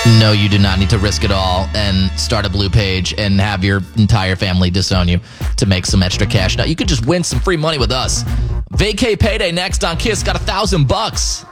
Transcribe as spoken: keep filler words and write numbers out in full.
No, you do not need to risk it all and start a blue page and have your entire family disown you to make some extra cash. Now, you could just win some free money with us. Vacay Payday next on Kiss. Got a thousand bucks.